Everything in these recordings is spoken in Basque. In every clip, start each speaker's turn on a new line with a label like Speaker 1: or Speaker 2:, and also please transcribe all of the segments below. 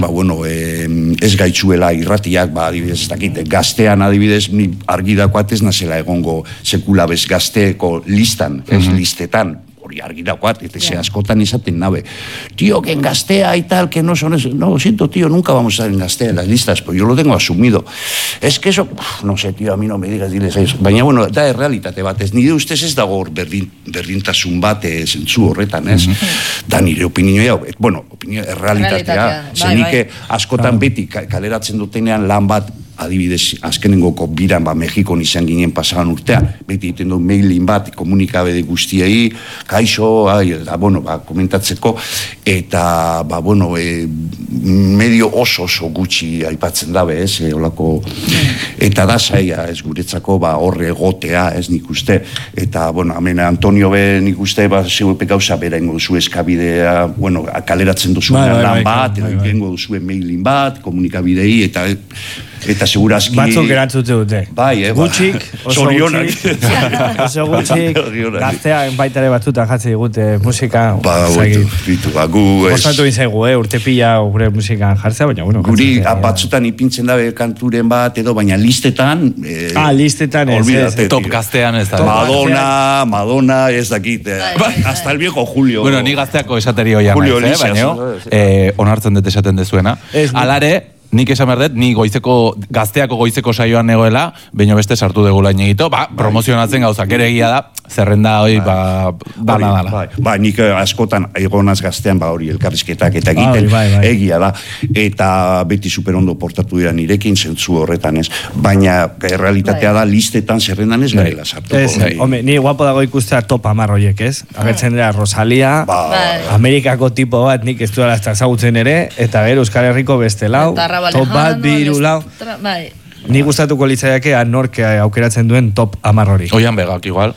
Speaker 1: ez gaitzuela irratiak, adibidez, ez dakit, gaztean adibidez, ni argi dakoat ez nazela egongo sekula bez gazteeko listan, ez listetan, hori argi dakoat, eta ze askotan izaten nabe. Tío, que en Gastea y tal, que no son eso. No, siento, tío, nunca vamos a estar en Gastea en las listas, pues yo lo tengo asumido. Es que eso, no sé, tío, a mí no me digas, diles a eso. Baina, bueno, da errealitate bat, ez nire ustez ez dago berdintasun bat zentzu horretan, ez? Da nire opinioa, bueno, errealitatea, zenike askotan beti kaleratzen dutenean lan bat, adibidez, azkenengoko biran, Mexikon izan ginen pasaban urtean, beti egiten du mailin bat, komunikabide guztiei, kaixo, komentatzeko, eta, medio oso gutxi aipatzen dabe, ez, olako, eta da zaila, ez guretzako, horre egotea, ez nik uste, eta, hemen Antonio nik uste, zeupe gauza bera ingo duzu eskabidea, kaleratzen duzuenan lan bat, ingo duzuen mailin bat, komunikabidei, eta segurazki...
Speaker 2: Batzuk erantzute dute. Gutxik, oso gutxik. Oso gutxik, gazteak baitare batzutan jatzen digute musika. Ostatu izaigu, urte pila gure musikan jartzea, baina, bueno...
Speaker 1: Guri batzutan ipintzen dabe kanturen bat edo, baina listetan...
Speaker 2: listetan ez.
Speaker 3: Top gaztean ez da.
Speaker 1: Madonna, ez dakit. Hasta el viejo Julio.
Speaker 3: Bueno, ni gazteako esateri hoian naiz, baina, onartzen dut esaten dezuena. Alare, nik esan berdet, ni gazteako goizeko saioan negoela, baino beste sartu degula inegito, promozionatzen gauzak ere egia da, zerrenda hori, dala.
Speaker 1: Nik askotan egonaz gaztean, hori elkarrizketak eta egiten, egia da, eta beti super ondo portatu dira nirekin, zentzu horretan ez, baina realitatea da, listetan zerrendan ez garela sartu.
Speaker 2: Ni guapo dago ikustea top 10 horiek, ez? Agertzen dira Rosalia, Amerikako tipo bat, nik ez duela ezagutzen ere, eta Euskal Herriko beste lau, top bat, biru lau. Ni gustatuko litzaiake nork aukeratzen duen top 10 hori.
Speaker 3: Oian Begak igual.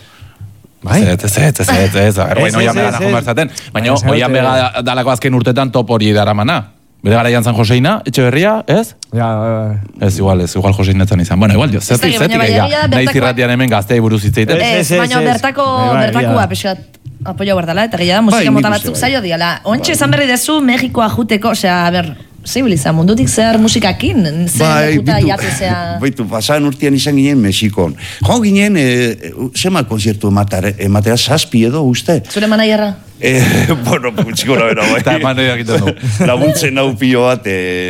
Speaker 3: Ez. Oian Begak konbertzaten. Baina Oian Begak dalako azken urtetan top hori daramana. Bere garaian San Joseina, Etxeberria, ez? Ez igual Joseinetan izan. Bueno, igual, zetik nahiz irratian hemen gazteai buruz hitzeiten.
Speaker 4: Ez, baina bertakua pexat apoio berdala, eta gehiago musika mota batzuk zailo diala. Ontxe esan berri dezu, Mexikoa juteko, zibiliza, mundutik zer musikakin, zer lekuta jatuzea...
Speaker 1: Baitu, pasadan urtean izan ginen Mexikon. Jo ginen, zema konzertu ematea 7 edo, uste?
Speaker 4: Zure manaierra?
Speaker 1: Bueno, txikora bera, bai.
Speaker 3: Eta manaia egiten du.
Speaker 1: Laguntzen hau pilo bat,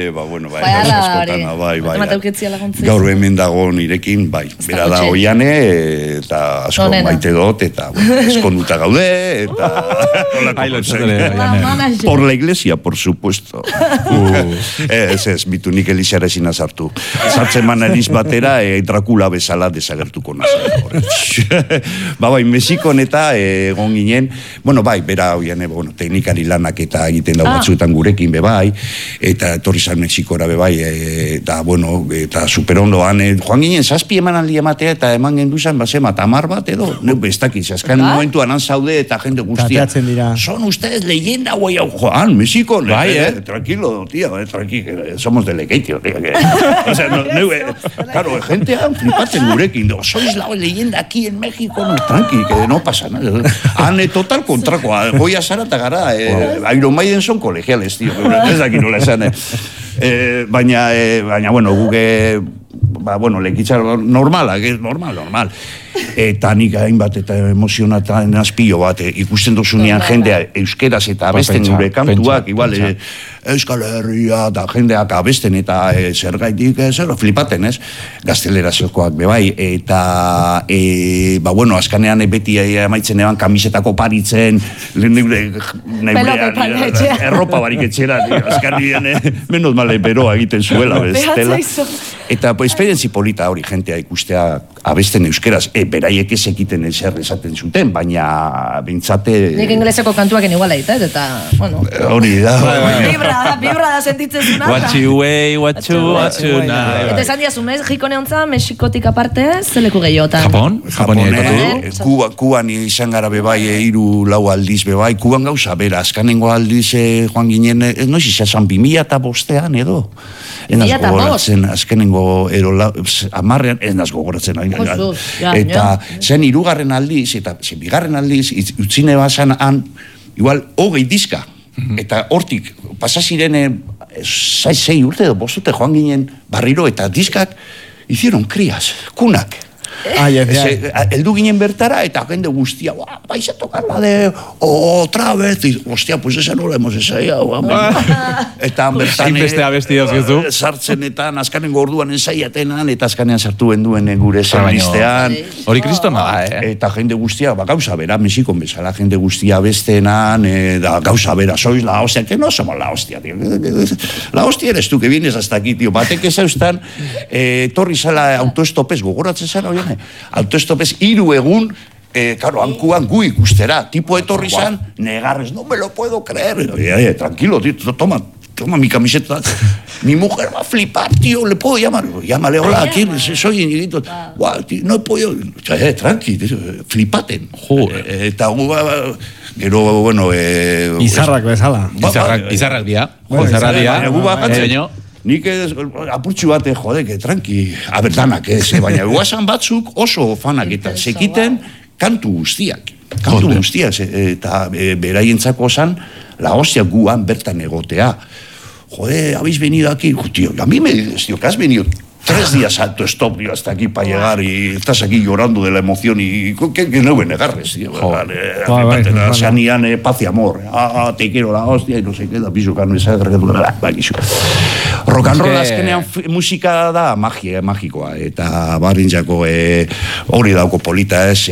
Speaker 1: gaur hemen dago nirekin, bai. Bera da Oiane, eta asko maite dut, eta eskonduta gaude, eta... Por la iglesia, por supuesto. Ez, bitu nik elizara ezin azartu. Sartzen man eliz batera, Dracula bezala desagertuko nazera. Bai, Mexikon eta egon ginen, bera hoian, teknikari lanak eta egiten dau batzuetan gurekin bebai, eta etorri zan Mexikora bebai, eta superondoan, joan ginen 7 emanaldi ematea, eta eman genduzan, 10 bat edo, ez dakiz, azkan momentuan zaude eta jende guztia. Son ustedes leyenda, güey, Juan, Mexikon, tranquilo, tío, tranquilo, somos de Lekeitio, tío. O sea, claro, gente flipatzen gurekin, sois la leyenda aquí en México, tranqui, que no pasa nada. Total kontrakoa, goia zara eta gara, Iron Maiden son colegiales, tío, ez dakit nola esan, baina, guge, lekitza normala, normal. Eta nik hainbat eta emozionatan azpio bat, ikusten duzunean jendea euskeraz eta abesten gure kantuak, igual, Euskal Herria eta jendeak abesten eta zergaitik, flipaten, ez? Gaztelerazokoak bebai, eta, azkanean beti amaitzen eban kamisetako paritzen, erropa barik etxera, azkanean, menos male beroa egiten zuela, bestela. Eta, esperientzi polita hori jentea ikustea abesten euskeraz, beraiek ez egiten ezer esaten zuten, baina bintzate...
Speaker 4: Nik ingleseko kantuak iguala ditet, eta,
Speaker 1: hori da.
Speaker 4: Vibra da sentitzen zuna.
Speaker 3: What you way, what you now.
Speaker 4: Eta esan diazu, Mexiko neontza, Mexikotik aparte, zeleku gehiotan?
Speaker 1: Kuban izan gara bebai, 3-4 aldiz bebai, Kuban gauza, bera, azkanengo aldiz joan ginen, noiz izan 2005 edo? Enaz gogoratzen, azkenengo amarrean, enaz gogoratzen. Eta zen 3. aldiz, eta 2. aldiz, utzine bazan igual 20 diska. Eta hortik, pasaziren 6 urte edo 5 urte joan ginen barriro eta diskak hicieron crías, kunak. Eldu ginen bertara eta jende guztia, vais a tocar la de otra vez, y hostia, pues esa no la hemos ensayado. Eta bertan sartzenetan, azkanengo orduan ensaiatenan, eta azkanean sartu benduen gure zerlistean.
Speaker 3: Hori kristona da,
Speaker 1: Eta jende guztia, gauza bera, Mexikon bezala, jende guztia bestenan, da gauza bera, sois la hostia, que no somos la hostia, tío. La hostia eres tú, que vienes hasta aquí, tío. Batek ezaustan, torri zala autoestopez, gogoratzen zara, oian, autoestopez 3 egun, claro, hankuan gu ikustera, tipo etorri zan, negarrez, no me lo puedo creer. Tranquilo, tío, toma mi camiseta. Mi mujer va a flipar, tío, ¿le puedo llamar? Llámale, hola, aquí soy Iñiguito. No he podido. Tranqui, flipaten. Eta gero, bueno...
Speaker 2: Izarrak bezala.
Speaker 3: Izarrak dia.
Speaker 1: Nik apurtxu bate, que tranqui, danak, baina guazan batzuk oso fanak eta sekiten kantu guztiak, eta beraientzako zan, la hostia guan bertan egotea. Habéis venido aquí, tío, a mí me dices, tío, que has venido 3 días alto stop, tío, hasta aquí para llegar y estás aquí llorando de la emoción y que no me negarres, tío. Sanían paz y amor. Te quiero la hostia y no sé qué, da piso que no es rock and roll azkenean musika da magikoa, eta barrintzako hori dauko polita ez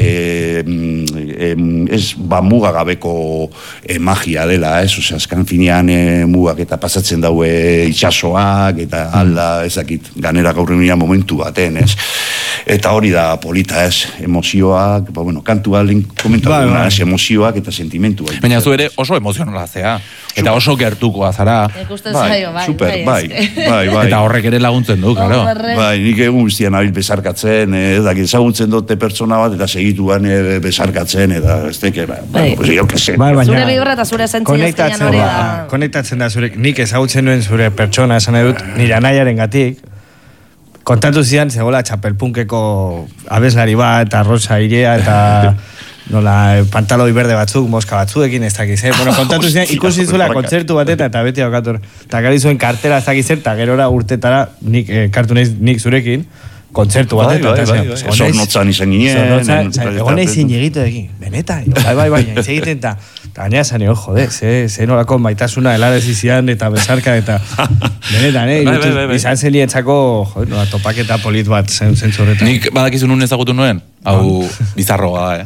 Speaker 1: mugagabeko magia dela, osea, azkan finean mugak eta pasatzen daue itxasoak, eta alda ezakit, ganera gaur egunean momentu baten, ez? Eta hori da polita, ez? Emozioak, bueno, kantu alden komentatu ez, emozioak eta sentimentua.
Speaker 3: Baina zu ere oso emozionala zea, eta oso gertukoa zara.
Speaker 1: Super, bai.
Speaker 3: Eta horrek ere laguntzen du, claro.
Speaker 1: Bai, nik egun guztian nabil bezarkatzen, ezagutzen dute pertsona bat, eta segituan bezarkatzen, eta ez teke, pues yo que sé.
Speaker 4: Zure bidurra eta zure zentzia ezkenean hori da.
Speaker 2: Konektatzen da zure, nik ezagutzen duen zure pertsona, esan edut, nire anaiaren gatik, kontatu zidan, zegoela txapelpunkeko abeslari bat, eta rosa irea, eta nola, pantaloi berde batzuk, moska batzuekin, ez dakiz, bueno, kontatu zidan, ikusi zuela kontzertu batetan, eta beti haukator, eta gari zuen kartela ez dakiz, eta gerora urtetara, kartu nahiz nik zurekin, kontzertu batetan.
Speaker 1: Zornotzan izan ginen.
Speaker 2: Egon nahi Iñiguito egin, benetan, bai, ez egiten, eta gainera zan, jode, ze nolako maitasuna helarez izian, eta besarka, eta benetan, izan zelientzako, jode, nola, topaketa polit bat zentzurretan.
Speaker 3: Nik badakizun nun ezagutu nuen, hau bizarroa,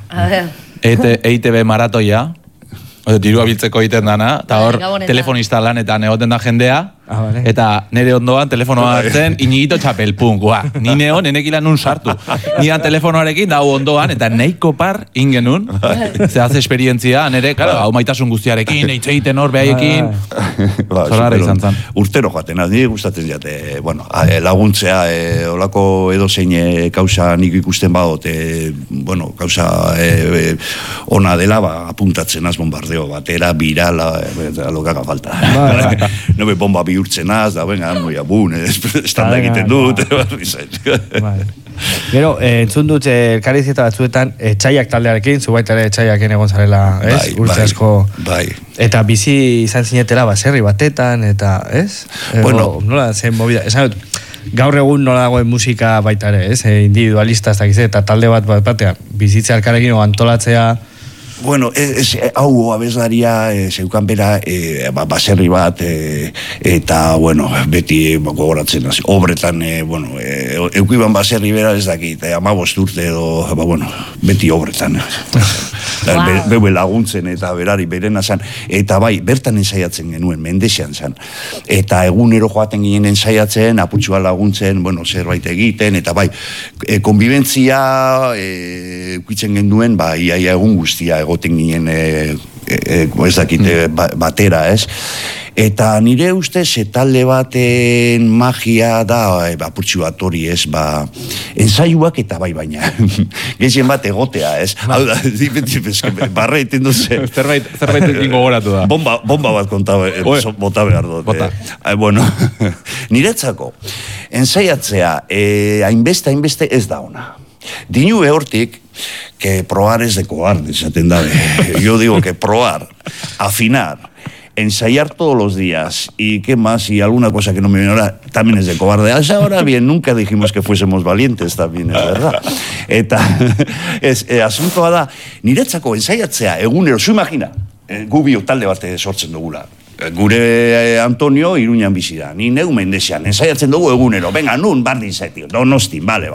Speaker 3: EITB maratoia, dirua biltzeko egiten dana, eta hor telefonista lanetan egoten da jendea, eta nire ondoan telefonoa hartzen Iñiguito txapelpunk, ni neon enekila nun sartu. Nian telefonoarekin da hau ondoan, eta neiko par ingenun, zehaz esperientzia, nire, hau maitasun guztiarekin, eitzeiten hor behaiekin, zorara izan zan.
Speaker 1: Urtero joaten, nire gustatzen jate, bueno, laguntzea, olako edozein kausa nik ikusten badot, bueno, kausa ona dela, apuntatzen az bombardeo batera, birala, lo que haga falta. No me bomba bihurtzen az, da, venga, noia, estanda egiten dut.
Speaker 2: Gero, entzun dut elkarrizketa batzuetan, txaiak taldearekin, zu baita ere txaiaken egon zarela, ez? Urte asko. Eta bizi izan zinetela baserri batetan, eta, ez?
Speaker 1: Bueno.
Speaker 2: Nola, zen movida, esan dut, gaur egun nola dagoen musika baita ere, ez? Individualista, ez dakiz, eta talde bat batean, bizitza elkarrekin antolatzea.
Speaker 1: Bueno, hau abeslaria zeukan bera baserri bat eta, bueno, beti gogoratzen obretan, bueno, eukiban baserri bera ez dakit, 15 urte edo, bueno, beti obretan. Beue laguntzen eta berari berena zan. Eta bai, bertan ensaiatzen genuen, Mendexean zan. Eta egunero joaten ginen ensaiatzen, aputxua laguntzen, bueno, zerbait egiten, eta bai, konbibentzia eukitzen genuen, iaia egun guztia egoten ginen ez dakite batera, ez? Eta nire ustez talde baten magia da apurtxu bat hori, ez? Ensaiuak eta bai baina gehien bat egotea, ez? Hau da, barra iten duzen
Speaker 3: zerbait ekin gogoratu da
Speaker 1: bomba bat bota behar dut bueno, niretzako ensaiatzea hainbeste ez da ona. Dinu hortik que probar es de cobarde, esaten dabe. Yo digo que probar, afinar, ensayar todos los días. ¿Y qué más? Y alguna cosa que no me viene ahora, también es de cobarde. Ahora bien, nunca dijimos que fuésemos valientes, también es verdad. Eta, asuntoa da, niretzako ensaiatzea, egunero, zu imagina, gu bi talde bate sortzen dugula. Gure Antonio Iruñan bizi da, ni neu Mendesean, ensaiatzen dugu egunero, venga, nun, bardin zaitio, Donostin, bale,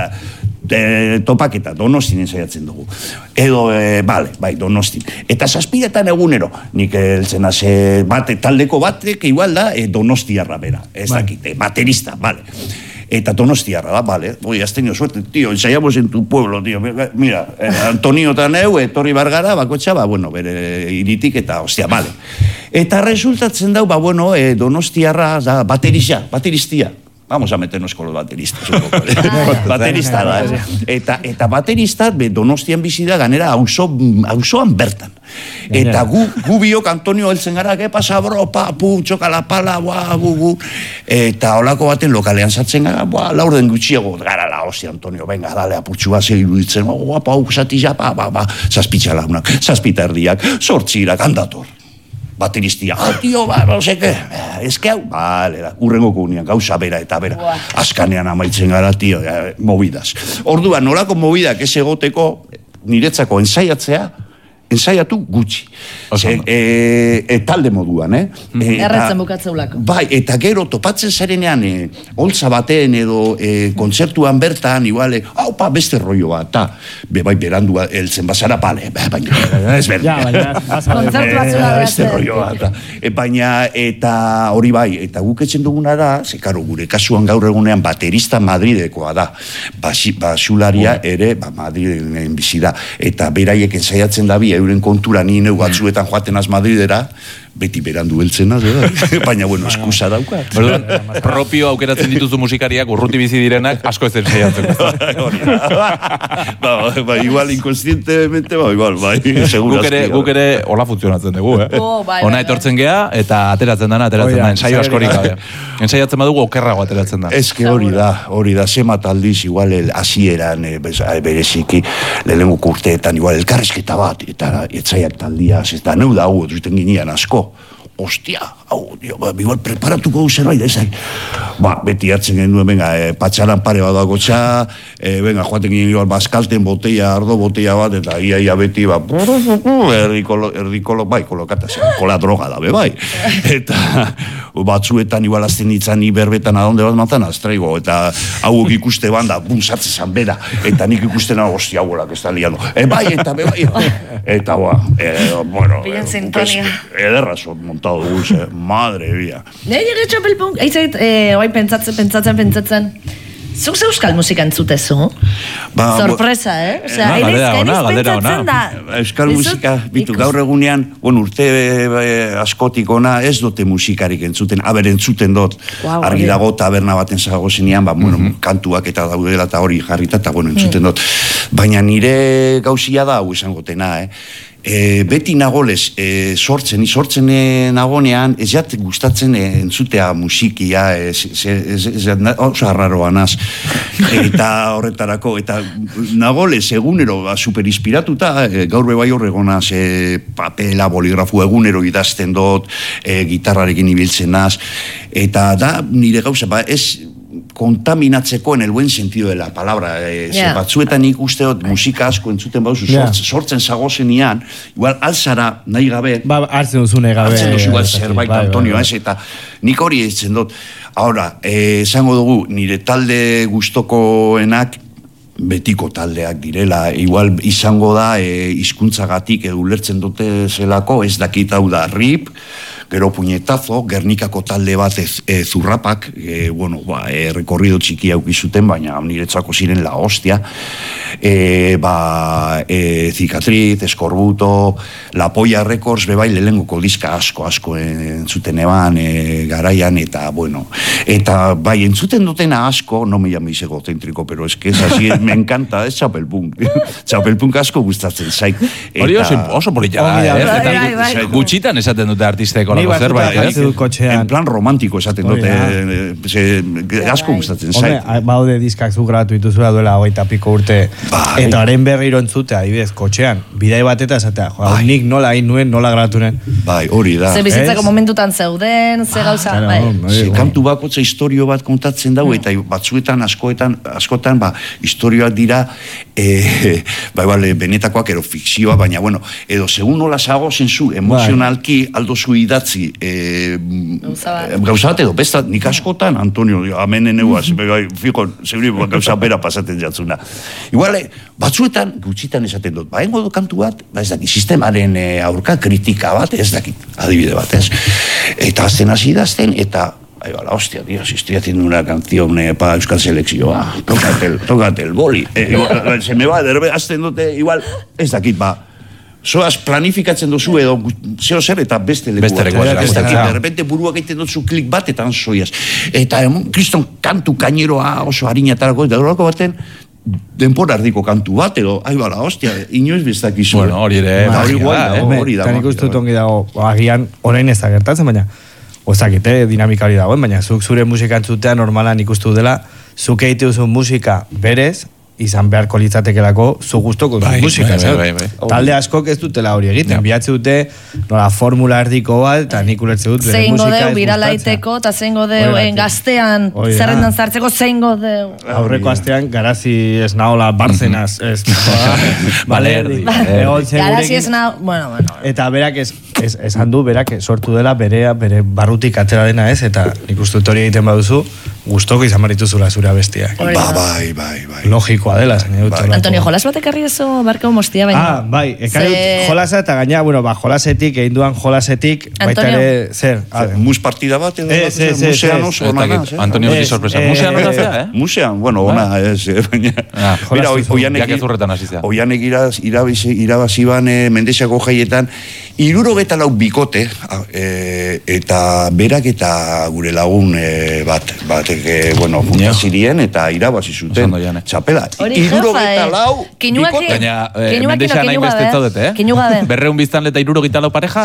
Speaker 1: topaketa, Donostin ensaiatzen dugu. Edo, bai, Donostin. Eta 7 egunero, nik eltzen haze taldeko batek, igual da, Donostiarra bera, ez dakite, baterista, bale. Eta Donostiarra da, vale, oye, has tenido suerte, tío, ensayamos en tu pueblo, tío, mira, Antonio eta neu, etorri bargara, bakotxa, bueno, bere iritik eta, hostia, vale. Eta resultatzen dau, bueno, Donostiarra da bateristia. Vamos a meternos con los bateristas. Baterista da. Eta baterista, Donostian bizi da, ganera, auzoan bertan. Eta gu biok Antonio heltzen gara, que pasa, bro, txoka la pala, gu. Eta holako baten lokalean sartzen gara, laurden gutxiago gara la hostia, Antonio, venga, dale, apurtxua segiruditzen, guapa, zatila, zazpitza launak, zazpita erdiak, sortzirak, handator. Bateristia, tío, no sé qué, es que hau, urrengo kunean, gauza bera eta bera, askanean amaitzen gara, tío, movidas. Orduan, nolako movidak ez egoteko, niretzako ensaiatu gutxi. Talde moduan,
Speaker 4: Erretzen bukatzeulako.
Speaker 1: Bai, eta gero topatzen zarenean, holtza baten edo kontzertuan bertan, igual, beste rollo bat, bai, berandu heltzen bazara, baina, ez berda.
Speaker 4: Kontzertu batzula
Speaker 1: beste rollo bat. Baina, eta hori bai, eta guk etxen duguna da, zekaro, gure kasuan gaur egunean baterista Madridekoa da. Basularia ere, Madriden bizi da. Eta beraiek ensaiatzen da bi, euren kontura ni neu batzuetan joaten az Madridera, beti berandu heltzen az, baina, bueno, eskusa daukat.
Speaker 3: Propio aukeratzen dituzu musikariak, urruti bizi direnak, asko ez ensaiatzen.
Speaker 1: Igual, inconscientemente, igual,
Speaker 3: Guk ere hola funtzionatzen dugu, Ona etortzen gea, eta ateratzen da, ensaio askorik gabe. Ensaiatzen badugu, okerrago ateratzen da.
Speaker 1: Ez que hori da, zemat aldiz, igual, hasieran bereziki, lehenengo urteetan, igual, elkarrezketa bat, eta etzaiak taldia, eta neu da, duten ginean asko. Hostia, igual preparatuko zerbait, ezak. Beti hartzen genuen, venga, patxaran pare bat dago venga, joaten ginen igual, baskalten ardo botella bat, eta ia beti, erdikolo, bai, kolokatazioa, kola droga da, bai. Eta batzuetan igual azten ditzan, ni berbetan adonde bat matan, aztraigo, eta hauek ikuste banda, sartzen zan bera, eta nik ikusten hau, hostia, bolak, ez da liando. Bai, eta, bueno, ederrazo montado dugu, madre mía.
Speaker 4: Nire txapelpunk, eitzait, pentsatzen. Zuk ze euskal musika entzutezu? Sorpresa,
Speaker 3: Galdera ona.
Speaker 1: Euskal musika, bitu, gaur egunean, urte askotik ona ez dute musikarik entzuten, entzuten dut, argi dago taberna baten zago zenean, kantuak eta daudela eta hori jarrita, eta entzuten dut. Baina nire gauzia da, hau esan gotena, beti nagolez sortzen nagonean, ez jat gustatzen entzutea musikia, oso arraroa naz, eta horretarako, eta nagolez egunero super inspiratuta, gaur bebai horregonaz papela, boligrafu egunero idazten dut, gitarrarekin ibiltzen naz, eta da nire gauza, ez kontaminatzeko en el buen sentido de la palabra. Batzuetan ikusteot musika asko entzuten bauzu, sortzen zagozenian, igual alzara nahi gabe.
Speaker 2: Hartzen duzu nahi gabe.
Speaker 1: Hartzen duzu igual zerbait, Antonio, eta nik hori eitzen dut. Ahora, esango dugu, nire talde gustokoenak betiko taldeak direla, igual izango da hizkuntzagatik ulertzen dute zelako, ez dakit hau da RIP, gero puñetazo, Gernikako talde bat zurrapak, rekorrido txiki aukizuten, baina niretzako ziren la hostia, Cicatriz, Eskorbuto, La Polla Records, bebai lehenengoko diska asko entzuten eban, garaian, eta, Eta bai, entzuten dutena asko, no me llaméis egocéntrico, pero es que es así, me encanta, es txapelpunk. Txapelpunk asko gustatzen zaik.
Speaker 3: Hori oso polita da, gutxitan esaten dute artisteko lako zerbait,
Speaker 1: en plan romantiko esaten dute, asko gustatzen zaik.
Speaker 2: Baude diskak zu gratuitu zura duela 20 piko urte, eta haren berri irontzutea, adibidez, kotxean, bidai bat eta esatea, nik nola hain nuen, nola gratunen.
Speaker 1: Bai, hori da.
Speaker 4: Ze bizitzako momentutan zeuden, ze gauza, bai.
Speaker 1: Kantu bakotza historio bat kontatzen dago, eta batzuetan, askotan, historioak dira, benetakoak ero fikzioa, baina, bueno, edo segun nola zago zenzu, emozionalki aldo zu idatzi gauza bat edo, besta, nik askotan, Antonio, amenen eguaz, fijo, seguri gauza bera pasaten jatzuna. Igual, batzuetan, gutxitan esaten dut, engo du kantu bat, ez dakit, sistemaren aurka kritika bat, ez dakit, adibide bat, ez? Eta azten hasi idazten, eta ahí va la hostia, tío, si estoy haciendo una canción para Euskal Selekzioa, tócate el boli. Se me va, de repente, azten dute, igual, ez dakit, zoaz planifikatzen duzu edo zeo zer eta beste leku bat. Ez dakit, de repente buruak egiten duzu klik bat eta anzoiaz. Eta kriston kantu kaineroa oso harinatarako, eta horako baten, denpora ardiko kantu bat, edo, ahí va la hostia, inoiz biztakizu.
Speaker 3: Bueno, hori ere,
Speaker 2: hori da. Eta nik uste dut ongi dago, agian, orain ez da gertatzen, baina, ozakite, dinamika hori dagoen, baina zuk zure musika entzutea normalan ikustu dela, zuk egite duzun musika berez, izan beharko litzatekelako zu gustoko musika, talde askok ez dutela hori egiten, bihatze dute nola formula erdiko bat, eta nik ulertze dut bere musika ez gustatzen.
Speaker 4: Zein godeu biralaiteko, eta zein godeu gaztean, zerrendan zartzeko, zein godeu.
Speaker 2: Aurreko astean, garazi ez nahola barzenaz, ez.
Speaker 4: Balerdi. Garazi ez nahola, bueno.
Speaker 2: Eta berak esan du, berak sortu dela bere barrutik atera dena ez, eta nik uste dut hori egiten baduzu, gustoko izan barituzula zure abestiak.
Speaker 1: Bai.
Speaker 2: Logikoa dela, zain dut.
Speaker 4: Antonio, jolas bat ekarri eso barkau mostia baina.
Speaker 2: Bai, ekarri dut jolasa eta gaina, jolasetik, egin duan jolasetik, baita ere, zer?
Speaker 1: Mus partida bat edo? Musean oso ona.
Speaker 3: Antonio, beti sorpresa. Musean ona zea,
Speaker 1: Musean, bueno, ona ez, baina. Mira, oianek irabazi ban Mendexako jaietan, 64 bikote, eta berak eta gure lagun batek, junta zirien, eta irabazi zuten txapela.
Speaker 4: 64 bikote.
Speaker 3: Baina, Mendexan nahi bestetza dute, Berreun biztanle eta 64 pareja?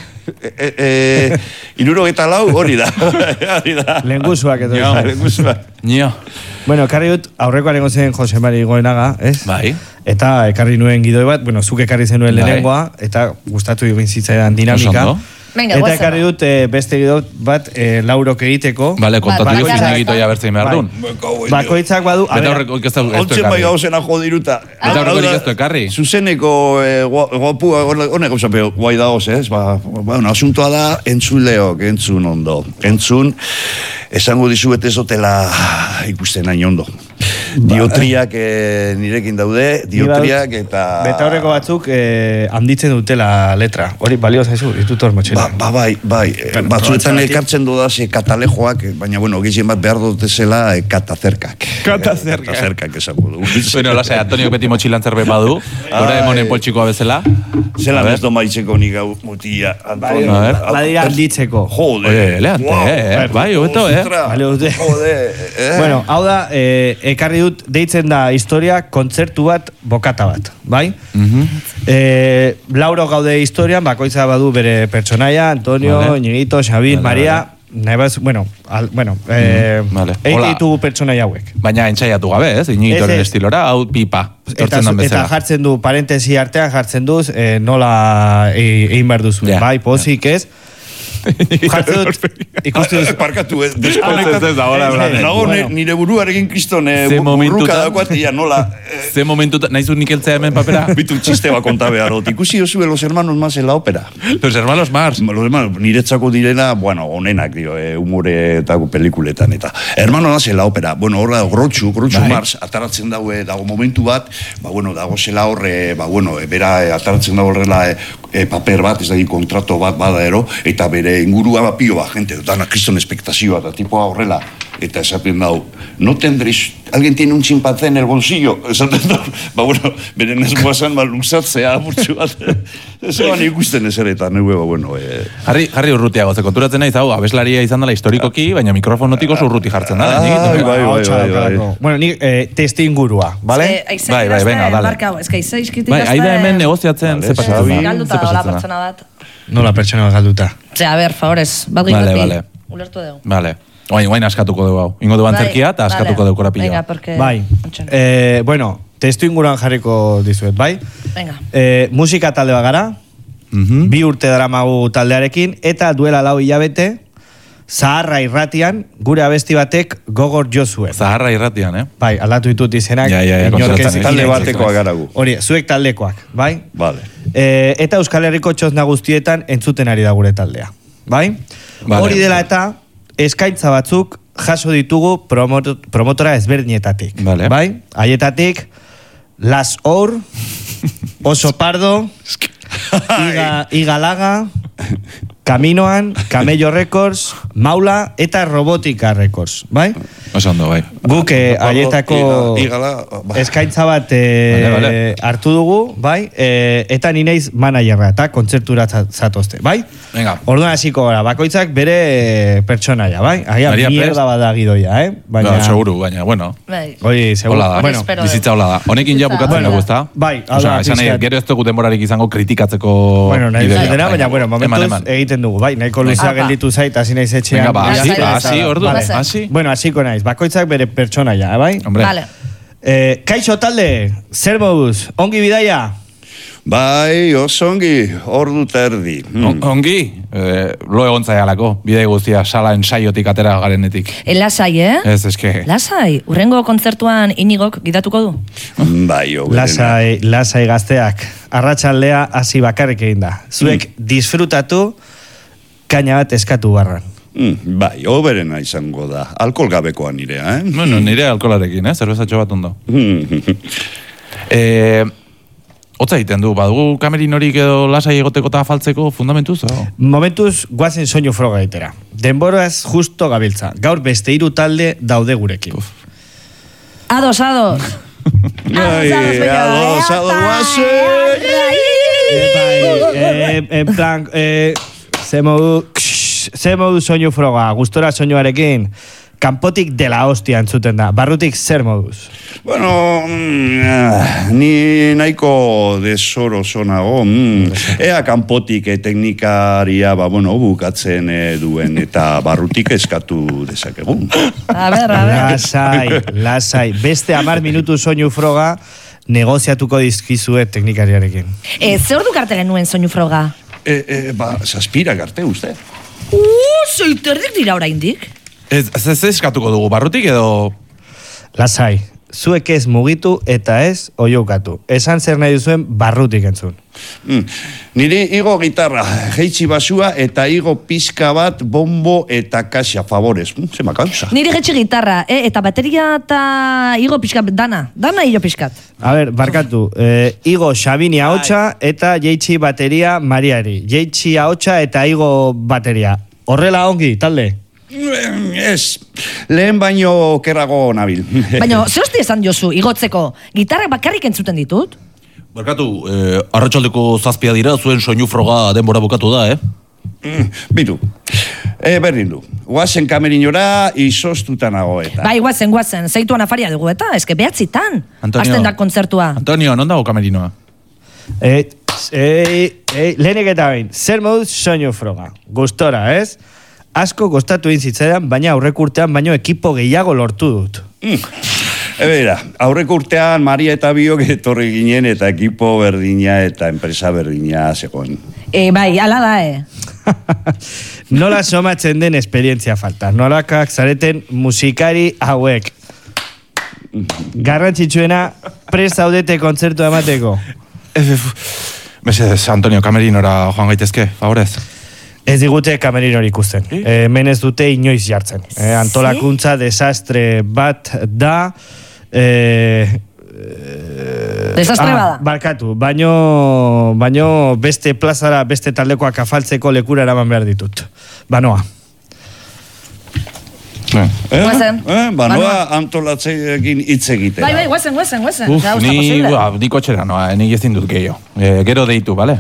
Speaker 1: 64 hori da.
Speaker 2: Lengusuak edo.
Speaker 3: Nio.
Speaker 2: Bueno, ekarri dut, aurrekoan egon zen Jose Mari Goenaga, ez?
Speaker 3: Bai.
Speaker 2: Eta ekarri nuen gidoi bat, zuk ekarri zenuen lehenengoa, eta gustatu egin zitzaidan dinamika. Eta ekarri dut beste gidoi bat laurok egiteko.
Speaker 3: Bale, kontatu dut izan egitoia bertzein behar duen.
Speaker 2: Bakoitzak badu.
Speaker 3: Eta horreko ez du
Speaker 1: Ontsen bai gauzena jodiruta.
Speaker 3: Eta horreko ez du ekarri.
Speaker 1: Zuzeneko guapu, honek gauzapeo, guai dagoz, ez? Asuntoa da, entzun ondo. Entzun, esango dizuet ez dutela ikusten nahi ondo. Diotriak nirekin daude, diotriak eta...
Speaker 2: Beta horreko batzuk handitzen dutela letra. Hori balio zaizu, ditut hor motxela.
Speaker 1: Bai. Batzuetan ekartzen dudaz katalejoak, baina, gehien bat behar dutezela katazerkak. Katazerkak esango du.
Speaker 3: Bueno, lasai, Antonio beti motxilan zerbait badu. Hora emonen poltsikoa bezala.
Speaker 1: Zelan ez domaitzeko nik hau mutia, Antonio.
Speaker 2: Badira handitzeko.
Speaker 1: Jode.
Speaker 3: Leante, bai, hobeto,
Speaker 1: Jode.
Speaker 2: Bueno, hau da, ekarri dut, deitzen da historia kontzertu bat, bokata bat, bai? Lauro gaude historian, bakoitza badu bere pertsonaia, Antonio, Iñiguito, Xabin, Maria, egite ditugu pertsonaia hauek.
Speaker 3: Baina entzaiatu gabe, ez? Iñiguitoren estilora, hau pipa.
Speaker 2: Eta jartzen du, parentesi artean jartzen duz, nola egin behar duzu, bai, pozik ez?
Speaker 1: Parkatu ez nago nire buruarekin kriston burruka dagoat nola
Speaker 3: ze momentu nahizu nik eltzea hemen papera
Speaker 1: bitu txiste bat konta beharot ikusi osu los hermanos más en la ópera
Speaker 3: los hermanos más
Speaker 1: niretzako direna onenak humore eta pelikuletan eta hermanos más en la ópera horra Groucho Marx ataratzen dago momentu bat dago zela horre bera ataratzen dago horrela paper bat ez da kontrato bat bada ero eta bere nire ingurua pio gente, dana kriston espektazioa, da tipoa horrela, eta esaten dau, no tendréis, alguien tiene un chimpancé en el bolsillo, esaten dau, bueno, beren ez guazan, luzatzea, burtsu bat, zeban ikusten ezeretan, bueno.
Speaker 3: Jarri urrutiago, ze konturatzen naiz, hau, abeslaria izan dela historikoki, baina mikrofonotik oso urruti jartzen da.
Speaker 1: Bai.
Speaker 2: Bueno, nik testi ingurua, bale?
Speaker 3: Bai, venga, dale. Bai, aida hemen negoziatzen, ze pasatzen da.
Speaker 2: Nola pertsona galduta.
Speaker 4: A ver, favorez, bat gaitu ulertu dugu.
Speaker 3: Vale. Oain askatuko dugu hau. Ingo duan zerkia eta askatuko dugu korapila.
Speaker 2: Bai. Bueno, testu inguruan jarriko dizuet, bai?
Speaker 4: Venga.
Speaker 2: Musika talde bagara, 2 urte daramagu taldearekin, eta duela 4 hilabete, Zaharra Irratian, gure abesti batek gogor jo zuen.
Speaker 3: Zaharra Irratian,
Speaker 2: Bai, aldatu ditut izenak.
Speaker 1: Talde batekoak garagu.
Speaker 2: Hori, zuek taldekoak, bai?
Speaker 1: Vale.
Speaker 2: Eta Euskal Herriko txosna guztietan entzuten ari da gure taldea, bai? Hori dela eta eskaintza batzuk jaso ditugu promotora ezberdinetatik, bai? Haietatik, Las Our, Oso Pardo, Igalaga, Kaminoan, Camello Records, Maula eta Robotika Records, bai?
Speaker 3: Oso ondo, bai.
Speaker 2: Guk haietako eskaintza bat hartu dugu, bai? Eta ni naiz managerra eta kontzertura zatozte, bai?
Speaker 3: Venga.
Speaker 2: Orduan hasiko gara, bakoitzak bere pertsonaia, bai? Agian mierda bada gidoia,
Speaker 3: Baina... seguru, baina, bueno.
Speaker 2: Hoi, seguru.
Speaker 3: Hola da,
Speaker 4: bueno,
Speaker 3: bizitza hola da. Honekin ja bukatzen dugu, ezta?
Speaker 2: Bai,
Speaker 3: ala. Esan nahi, gero ez dugu denborarik izango kritikatzeko...
Speaker 2: Bueno, nahi dena, baina, bueno, momentuz egiten dugu, bai? Nahiko luzea gelditu zait, hasi naiz etxean.
Speaker 3: Venga, hasi, ordu, hasi.
Speaker 2: Bueno, hasiko naiz, bakoitzak bere pertsonaia, bai?
Speaker 3: Vale.
Speaker 2: Kaixo talde, zer moduz, ongi bidaia?
Speaker 1: Bai, oso ongi, ordu terdi.
Speaker 3: Ongi? Lo egon zaialako, bidei guztia, sala ensaiotik atera garenetik.
Speaker 4: Lasai,
Speaker 3: Ez, eske...
Speaker 4: Lasai, urrengo kontzertuan Inigok gidatuko du?
Speaker 1: Bai,
Speaker 2: Lasai gazteak, arratsaldea hasi bakarrik egin da. Zuek disfrutatu, kaina bat eskatu barran.
Speaker 1: Bai, oberena izango da. Alkohol gabekoa nirea,
Speaker 3: Bueno, nire alkoholarekin, zerbezatxo bat ondo. Hotza egiten du, badugu kamerinorik edo lasai egoteko eta afaltzeko fundamentuz?
Speaker 2: Momentuz, guazen soinu froga egitera. Denboraz justo gabiltza. Gaur beste 3 talde daude gurekin.
Speaker 4: Ados.
Speaker 1: Ados, guazen!
Speaker 2: En plan, ze modu soinu froga, gustora soinuarekin, kanpotik dela hostia entzuten da, barrutik zer moduz?
Speaker 1: Bueno, ni nahiko desoro zonago, ea kanpotik teknikaria, bukatzen duen, eta barrutik eskatu dezakegun.
Speaker 4: A ver.
Speaker 2: Lasai, beste 10 minutu soinu froga, negoziatuko dizkizue teknikariarekin.
Speaker 4: Zer ordu karte genuen soinu froga?
Speaker 1: Zazpira garte, uste.
Speaker 4: Zoiterdik dira oraindik?
Speaker 3: Ez eskatuko dugu, barrutik edo...
Speaker 2: Lasai, zuek ez mugitu eta ez oiokatu. Esan zer nahi duzuen barrutik entzun.
Speaker 1: Niri igo gitarra, jeitsi basua eta igo pizka bat bombo eta kaxa favorez. Zema kausa.
Speaker 4: Niri jeitsi gitarra, eta bateria eta igo pizkat dana igo pizkat.
Speaker 2: A ber, barkatu, igo Xabini ahotsa eta jeitsi bateria Mariari. Jeitsi ahotsa eta igo bateria. Horrela ongi, talde?
Speaker 1: Ez, lehen baino kerrago nabil.
Speaker 4: Baina, ze hosti esan jozu, igotzeko, gitarrak bakarrik entzuten ditut?
Speaker 3: Barkatu, arratsaldeko 7 dira, zuen soinu froga denbora bukatu da,
Speaker 1: Bitu, berdin du. Guazen kamerinora izostuta nago eta.
Speaker 4: Bai, guazen, zeituan afaria dugu eta, eske 9:00 hasten da kontzertua.
Speaker 3: Antonio, non dago kamerinoa?
Speaker 2: Lehenik eta bain, zer moduz soinu froga. Gustora, ez? Asko kostatu zitzaidan, baina aurreko urtean baino ekipo gehiago lortu dut.
Speaker 1: Ebera, aurreko urtean Maria eta biok etorri ginen eta ekipo berdina eta enpresa berdina zegoen.
Speaker 4: Bai, ala da,
Speaker 2: Nola somatzen den esperientzia falta. Nolakak zareten musikari hauek. Garrantzitsuena, prest zaudete kontzertu emateko.
Speaker 3: Mesedez, Antonio, kamerinora joan gaitezke, favorez?
Speaker 2: Ez digute kamerinori ikusten. Hemen ez dute inoiz jartzen. Antolakuntza desastre bat da.
Speaker 4: Desastre bada.
Speaker 2: Barkatu, baino beste plazara, beste taldekoak afaltzeko lekura eraman behar ditut. Banoa.
Speaker 1: Banoa antolatzeekin hitz egitera.
Speaker 4: Bai, guazen.
Speaker 3: Ni kotxera noa, nik ezin dut gehiago. Gero deitu, bale?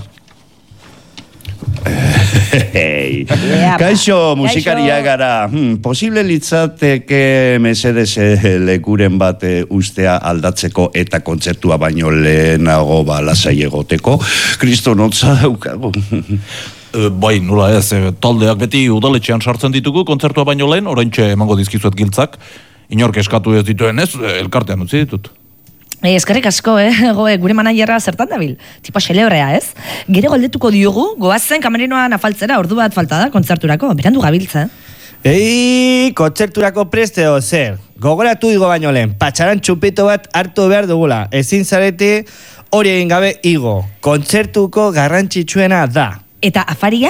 Speaker 1: Kaixo, musikaria gara. Posible litzateke mesedes lekuren bat ustea aldatzeko eta kontzertua baino lehenago lasai egoteko. Kristonotza daukago.
Speaker 3: Bai, nula ez, taldeak beti udaletxean sartzen ditugu kontzertua baino lehen, oraintxe emango dizkizuet giltzak, inork eskatu ez dituen ez, elkartean utzi ditut.
Speaker 4: Eskerrik asko, gure managerra zertan dabil. Tipo xelebrea, ez? Gero galdetuko diogu, goazen kamerinoan afaltzera ordu bat falta da kontzerturako. Berandu gabiltza.
Speaker 2: Kontzerturako presteo, zer? Gogoratu igo baino lehen, patxaran txupito bat hartu behar dugula. Ezin zarete hori egin gabe igo. Kontzertuko garrantzitsuena da.
Speaker 4: Eta afaria?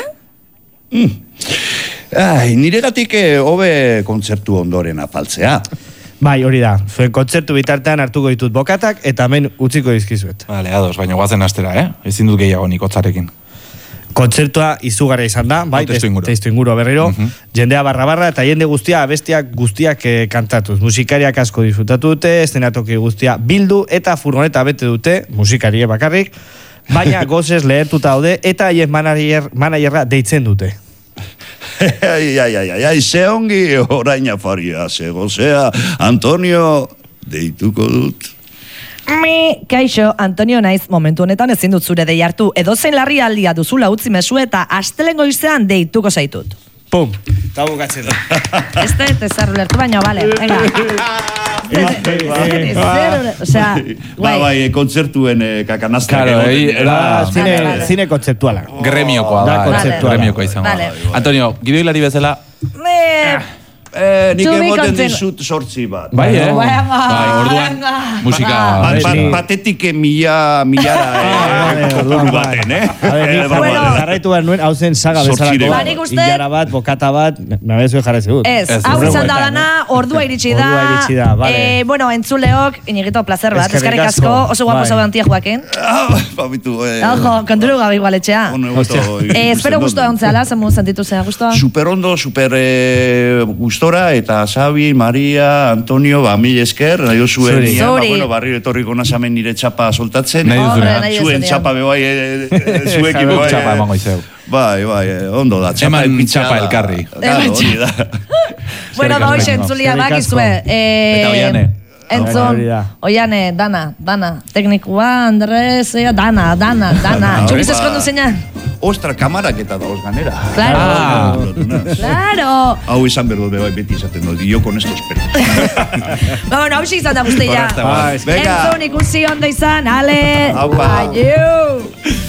Speaker 1: Niregatik hobe kontzertu ondoren afaltzea.
Speaker 2: Bai, hori da. Zuen kontzertu bitartean hartuko ditut bokatak eta hemen utziko dizkizuet.
Speaker 3: Vale, ados, baina guazen astera, ezin dut gehiago nik hotzarekin.
Speaker 2: Kontzertua izugarra izan da, bai, testu inguru berriro, jendea barra eta jende guztia, abestiak guztiak kantatuz. Musikariak asko disfrutatu dute, eszenatoki guztia bildu eta furgoneta bete dute, musikarie bakarrik, baina gozez lehertuta daude eta haien managerra deitzen dute.
Speaker 1: Ze ongi orain afaria, ze gozea, Antonio, deituko dut.
Speaker 4: Kaixo, Antonio naiz, momentu honetan ezin dut zure dei hartu. Edozein larri aldia duzula utzi mezu eta astelengo izan deituko zaitut.
Speaker 2: Pum, eta bukatzen da.
Speaker 4: Ez da, ezarru lertu baina, bale, venga.
Speaker 1: Bai, kontzertuen kakanazta.
Speaker 2: Zine kontzeptuala.
Speaker 3: Gremiokoa da. Gremiokoa izan. Antonio, gidoilari bezala...
Speaker 1: Nik emoten dizut sortzi bat.
Speaker 3: Bai, orduan musika...
Speaker 1: Patetik milara kopuru baten,
Speaker 2: Garraitu behar nuen, hau zen saga bezalako. Ilara bat, bokata bat, nabezu jarrezi dut.
Speaker 4: Ez, hau izan da dana, ordua iritsi da. Bueno, entzuleok, inigito placer bat, eskarrik asko, oso guapo zau antia joaken. Ojo, konturu gabe igualetxea. Espero guztua ontzeala, zemu sentitu zea guztua?
Speaker 1: Super ondo, super gustora, eta Xabi, Maria, Antonio, mil esker, nahi zuen, barrio etorriko nazamen nire txapa soltatzen. Zuen txapa bebai, zueki bebai.
Speaker 3: Txapa emango izeu.
Speaker 1: Bai, ondo da.
Speaker 3: Eman txapa elkarri.
Speaker 4: Bueno, ba hoxe, entzulia bakizue.
Speaker 3: Eta Oiane.
Speaker 4: Entzun, Oiane, Dana, teknikua, Andres, Dana. Txuliz eskondu zeina?
Speaker 1: Ostra, kamarak eta dauz ganera.
Speaker 4: Claro.
Speaker 1: Hau izan berdo bebai beti izaten dut, yo con esto espero.
Speaker 4: Bueno, hau izan da guztia. Entzun ikusi ondo izan, ale.
Speaker 1: Aupa.
Speaker 4: Adiu.